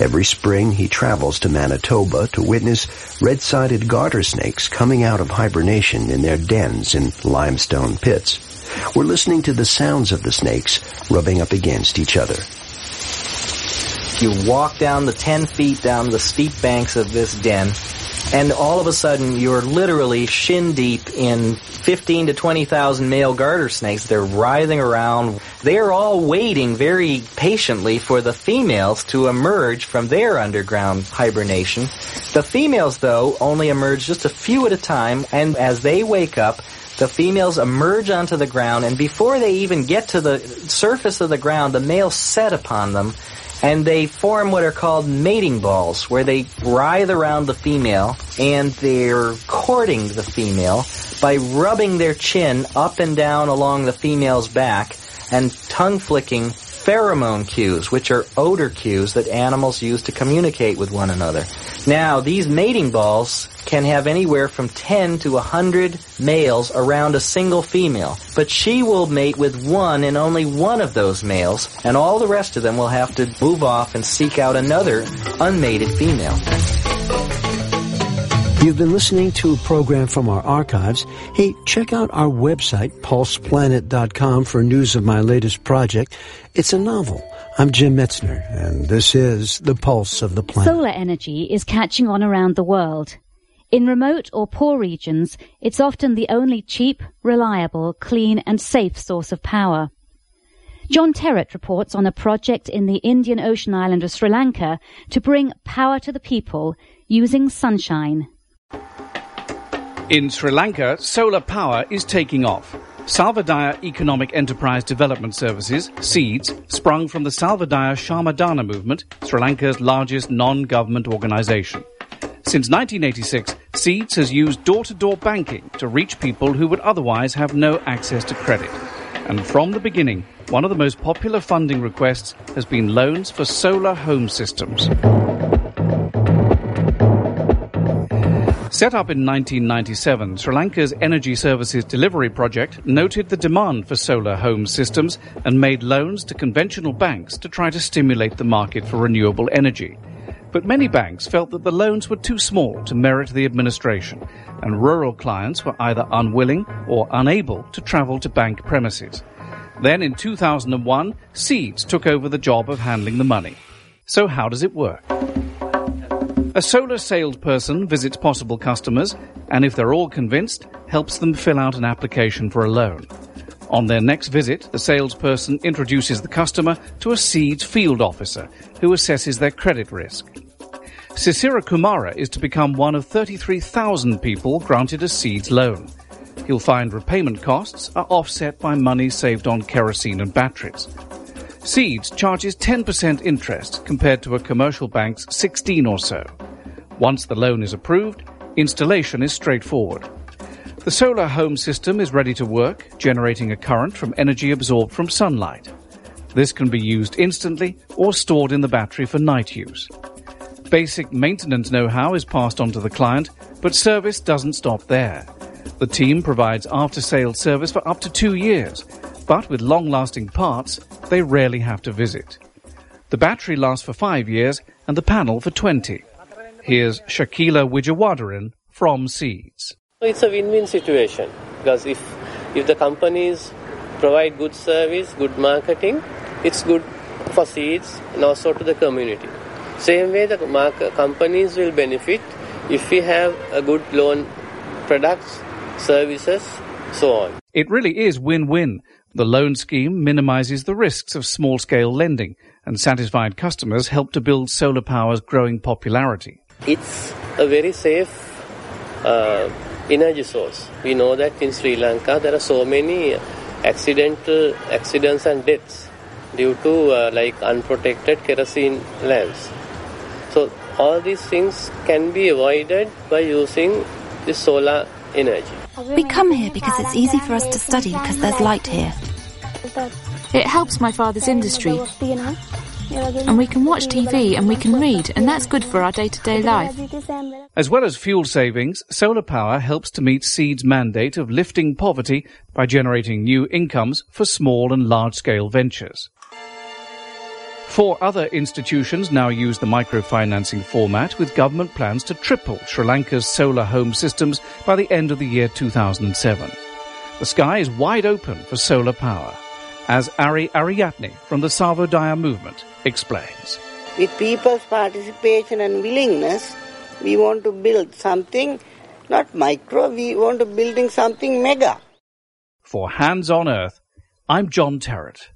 Every spring, he travels to Manitoba to witness red-sided garter snakes coming out of hibernation in their dens in limestone pits. We're listening to the sounds of the snakes rubbing up against each other. You walk down the 10 feet down the steep banks of this den, and all of a sudden you're literally shin deep in 15 to 20,000 male garter snakes. They're writhing around. They're all waiting very patiently for the females to emerge from their underground hibernation. The females, though, only emerge just a few at a time, and as they wake up, the females emerge onto the ground, and before they even get to the surface of the ground, the males set upon them, and they form what are called mating balls, where they writhe around the female, and they're courting the female by rubbing their chin up and down along the female's back and tongue-flicking pheromone cues, which are odor cues that animals use to communicate with one another. Now, these mating balls can have anywhere from 10 to 100 males around a single female, but she will mate with one and only one of those males, and all the rest of them will have to move off and seek out another unmated female. You've been listening to a program from our archives. Hey, check out our website, pulseplanet.com, for news of my latest project. It's a novel. I'm Jim Metzner, and this is The Pulse of the Planet. Solar energy is catching on around the world. In remote or poor regions, it's often the only cheap, reliable, clean and safe source of power. John Terrett reports on a project in the Indian Ocean island of Sri Lanka to bring power to the people using sunshine. In Sri Lanka, solar power is taking off. Salvadaya Economic Enterprise Development Services, SEEDS, sprung from the Salvadaya Shamadana movement, Sri Lanka's largest non-government organisation. Since 1986, SEEDS has used door-to-door banking to reach people who would otherwise have no access to credit. And from the beginning, one of the most popular funding requests has been loans for solar home systems. Set up in 1997, Sri Lanka's Energy Services Delivery Project noted the demand for solar home systems and made loans to conventional banks to try to stimulate the market for renewable energy. But many banks felt that the loans were too small to merit the administration, and rural clients were either unwilling or unable to travel to bank premises. Then in 2001, SEEDS took over the job of handling the money. So how does it work? A solar salesperson visits possible customers and, if they're all convinced, helps them fill out an application for a loan. On their next visit, the salesperson introduces the customer to a SEEDS field officer who assesses their credit risk. Sisira Kumara is to become one of 33,000 people granted a SEEDS loan. He'll find repayment costs are offset by money saved on kerosene and batteries. SEEDS charges 10% interest compared to a commercial bank's 16 or so. Once the loan is approved, installation is straightforward. The solar home system is ready to work, generating a current from energy absorbed from sunlight. This can be used instantly or stored in the battery for night use. Basic maintenance know-how is passed on to the client, but service doesn't stop there. The team provides after-sales service for up to 2 years, but with long-lasting parts, they rarely have to visit. The battery lasts for 5 years and the panel for 20. Here's Shakila Wijawadaran from SEEDS. It's a win-win situation because if the companies provide good service, good marketing, it's good for SEEDS and also to the community. Same way the companies will benefit if we have a good loan products, services, so on. It really is win-win. The loan scheme minimizes the risks of small-scale lending, and satisfied customers help to build solar power's growing popularity. It's a very safe energy source. We know that in Sri Lanka there are so many accidents and deaths due to unprotected kerosene lamps. So all these things can be avoided by using this solar energy. We come here because it's easy for us to study because there's light here. It helps my father's industry. And we can watch TV and we can read, and that's good for our day-to-day life. As well as fuel savings, solar power helps to meet SEED's mandate of lifting poverty by generating new incomes for small and large-scale ventures. 4 other institutions now use the microfinancing format, with government plans to triple Sri Lanka's solar home systems by the end of the year 2007. The sky is wide open for solar power, as Ari Ariyatne from the Sarvodaya movement explains. With people's participation and willingness, we want to build something, not micro, we want to building something mega. For Hands on Earth, I'm John Terrett.